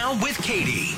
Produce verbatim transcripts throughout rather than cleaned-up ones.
Now with Katie.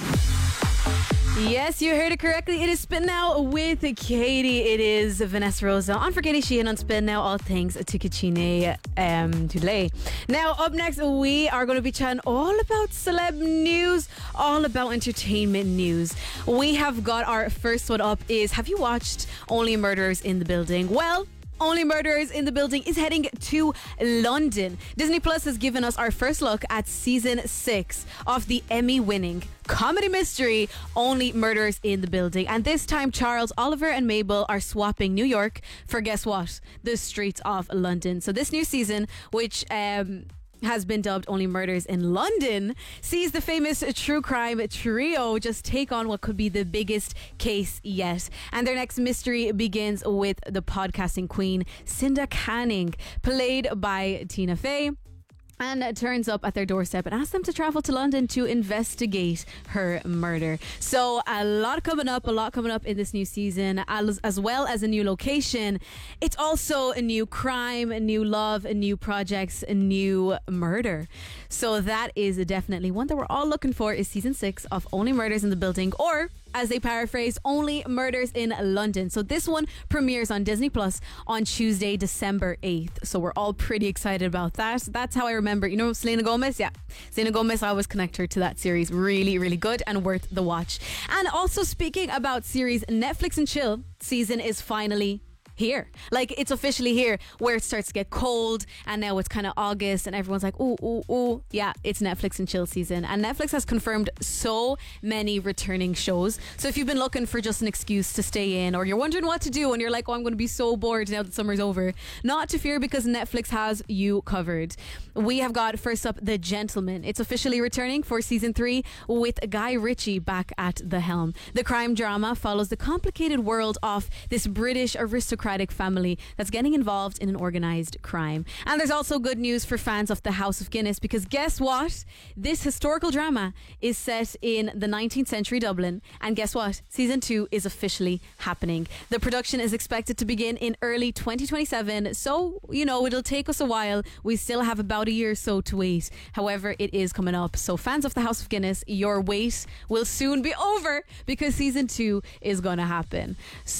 Yes, you heard it correctly. It is Spin Now with Katie. It is Vanessa Rosa on for Katie Sheehan on Spin Now. All things Tikachine um, today. Now, up next, we are going to be chatting all about celeb news, all about entertainment news. We have got our first one up is, have you watched Only Murders in the Building? Well, Only Murders in the Building is heading to London. Disney Plus has given us our first look at season six of the Emmy-winning comedy mystery Only Murders in the Building. And this time, Charles, Oliver and Mabel are swapping New York for, guess what? The streets of London. So this new season, which um, has been dubbed Only Murders in London, sees the famous true crime trio just take on what could be the biggest case yet. And their next mystery begins with the podcasting queen, Cinda Canning, played by Tina Fey, and turns up at their doorstep and asks them to travel to London to investigate her murder. So a lot coming up, a lot coming up in this new season, as, as well as a new location. It's also a new crime, a new love, a new projects, a new murder. So that is definitely one that we're all looking for, is season six of Only Murders in the Building, or as they paraphrase, Only Murders in London. So this one premieres on Disney Plus on Tuesday, December eighth. So we're all pretty excited about that. That's how I remember, you know, Selena Gomez? Yeah. Selena Gomez, I always connect her to that series. Really, really good and worth the watch. And also, speaking about series, Netflix and Chill season is finally here. Like, it's officially here, where it starts to get cold, and now it's kind of August and everyone's like, ooh, ooh, ooh. Yeah, it's Netflix and Chill season. And Netflix has confirmed so many returning shows. So if you've been looking for just an excuse to stay in, or you're wondering what to do and you're like, oh, I'm going to be so bored now that summer's over, not to fear, because Netflix has you covered. We have got, first up, The Gentleman. It's officially returning for season three with Guy Ritchie back at the helm. The crime drama follows the complicated world of this British aristocratic family that's getting involved in an organised crime. And there's also good news for fans of the House of Guinness, because guess what? This historical drama is set in the nineteenth century Dublin, and guess what? Season two is officially happening. The production is expected to begin in early twenty twenty-seven, so, you know, it'll take us a while. We still have about a year or so to wait. However, it is coming up. So fans of the House of Guinness, your wait will soon be over, because season two is going to happen.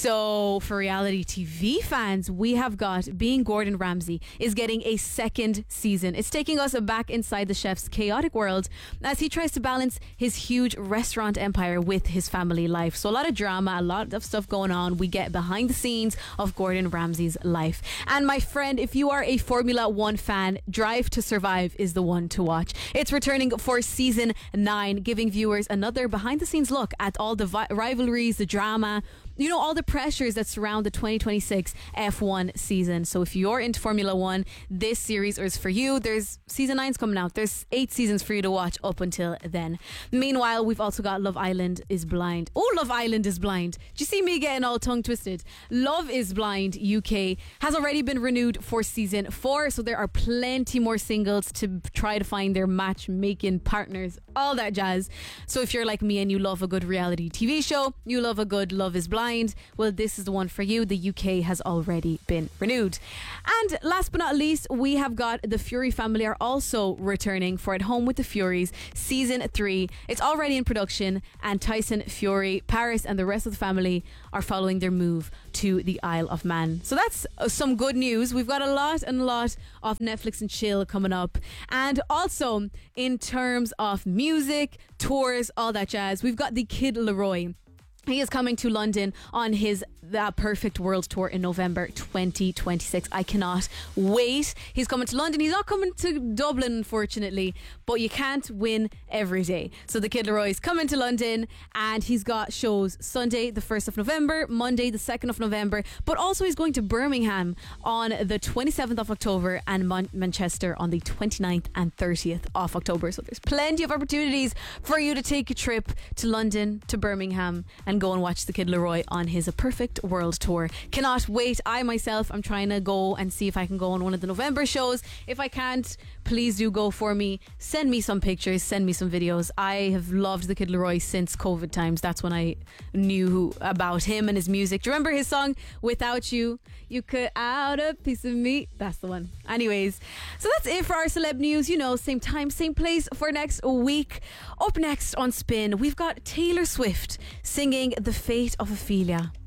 So for reality T V fans, we have got Being Gordon Ramsay is getting a second season. It's taking us back inside the chef's chaotic world as he tries to balance his huge restaurant empire with his family life. So a lot of drama, a lot of stuff going on. We get behind the scenes of Gordon Ramsay's life. And my friend, if you are a Formula One fan, Drive to Survive is the one to watch. It's returning for season nine, giving viewers another behind the scenes look at all the vi- rivalries, the drama, you know, all the pressures that surround the twenty twenty-six F one season. So if you're into Formula One, this series is for you. There's season nine's coming out. There's eight seasons for you to watch up until then. Meanwhile, we've also got Love Island is Blind. Oh, Love Island is Blind. Do you see me getting all tongue twisted? Love is Blind U K has already been renewed for season four. So there are plenty more singles to try to find their matchmaking partners, all that jazz. So if you're like me and you love a good reality T V show, you love a good Love is Blind, well, this is the one for you. The U K has already been renewed. And last but not least, we have got the Fury family are also returning for At Home with the Furies season three. It's already in production, and Tyson Fury, Paris and the rest of the family are following their move to the Isle of Man. So that's uh, some good news. We've got a lot and a lot of Netflix and Chill coming up. And also, in terms of music, tours, all that jazz, we've got the Kid Laroi. He is coming to London on his The Perfect World Tour in November twenty twenty-six. I cannot wait. He's coming to London. He's not coming to Dublin, unfortunately, but you can't win every day. So the Kid Laroi is coming to London, and he's got shows Sunday the first of November, Monday the second of November, but also he's going to Birmingham on the twenty-seventh of October and Mon- Manchester on the twenty-ninth and thirtieth of October. So there's plenty of opportunities for you to take a trip to London, to Birmingham, and and go and watch the Kid Laroi on his A Perfect World tour. Cannot wait. I myself am trying to go and see if I can go on one of the November shows. If I can't, please do go for me. Send me some pictures, send me some videos. I have loved the Kid Laroi since COVID times. That's when I knew about him and his music. Do you remember his song Without You You Cut Out a Piece of Me? That's the one. Anyways, so that's it for our celeb news. You know, same time, same place for next week. Up next on Spin, we've got Taylor Swift singing The Fate of Ophelia.